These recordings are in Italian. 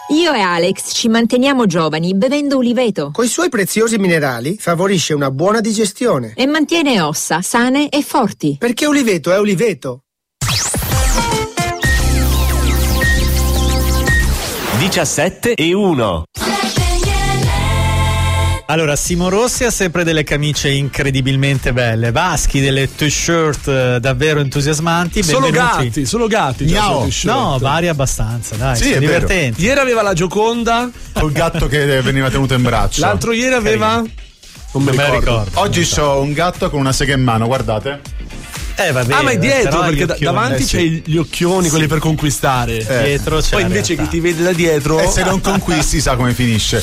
Io e Alex ci manteniamo giovani bevendo uliveto. Coi suoi preziosi minerali favorisce una buona digestione E mantiene ossa sane e forti. Perché uliveto è uliveto. 17:1. Allora, Simo Rossi ha sempre delle camicie incredibilmente belle, Vaschi delle t-shirt davvero entusiasmanti. Solo benvenuti. gatti. No, vari abbastanza, dai, Sì, sono è vero. divertenti. Ieri aveva la Gioconda, Col gatto che veniva tenuto in braccio. l'altro ieri aveva... Non me la ricordo. Oggi c'ho un gatto con una sega in mano, guardate. Va bene, Ma è dietro, però perché gli occhioni. davanti sì. c'hai gli occhioni, quelli per conquistare. Dietro c'è Poi la invece realtà. chi ti vede da dietro... E se non conquisti sa come finisce.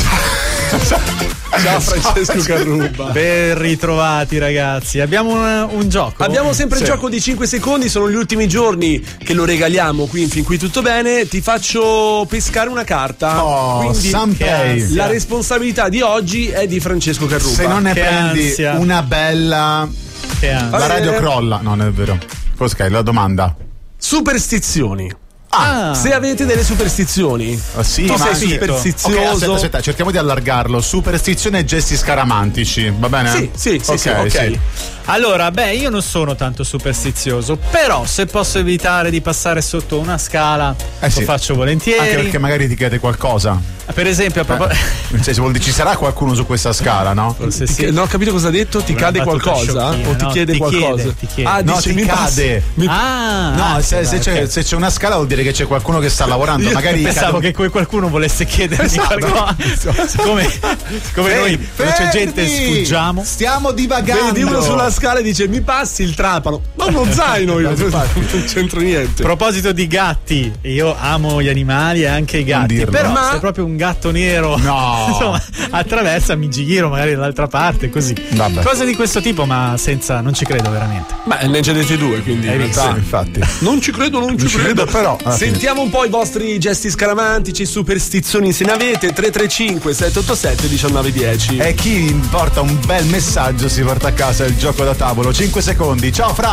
Ciao Francesco Carruba. Ben ritrovati ragazzi, abbiamo un gioco. Abbiamo sempre il gioco di 5 secondi, sono gli ultimi giorni che lo regaliamo qui in Fin Qui Tutto Bene. Ti faccio pescare una carta. Oh, quindi Sanpei. la responsabilità di oggi è di Francesco Carruba. Se non ne Che prendi ansia. una bella, Che ansia. la radio crolla. No, non è vero. Cos'è la domanda? Superstizioni. Ah, Se avete delle superstizioni, Sì, tu ma sei anche- superstizioso. Ok, aspetta, cerchiamo di allargarlo. Superstizione e gesti scaramantici, va bene? Sì, Ok, ok. allora, io non sono tanto superstizioso, però se posso evitare di passare sotto una scala, sì. lo faccio volentieri. Anche perché magari ti chiede qualcosa. Per esempio, a proposito. Cioè, vuol dire, ci sarà qualcuno su questa scala, no? Forse sì. Non ho capito cosa ha detto, ti Una cade battuta qualcosa? sciocchina, O ti no? chiede Ti qualcosa? chiede, ti chiede. Ah, No, dice ti mi cade. Ah, Se c'è una scala vuol dire che c'è qualcuno che sta lavorando. Io magari pensavo cade- che qualcuno volesse chiedermi Esatto. qualcosa. Siccome noi velocemente Fermi! sfuggiamo. Stiamo divagando. Vedi uno sulla scala e dice mi passi il trapano, ma uno zaino io non c'entro niente. A proposito di gatti, io amo gli animali e anche i gatti, dirlo. però Ma- se proprio un gatto nero No. insomma, attraversa, mi giro magari dall'altra parte, così. Vabbè. Cose di questo tipo, ma senza, non ci credo veramente. Beh, ne ci dei due, quindi in Sì, realtà infatti. non ci credo, non ci credo. però, alla fine. Sentiamo un po' i vostri gesti scaramantici, superstizioni, se ne avete. 335 787 1910. E chi porta un bel messaggio si porta a casa il gioco da tavolo. 5 secondi. Ciao Fra.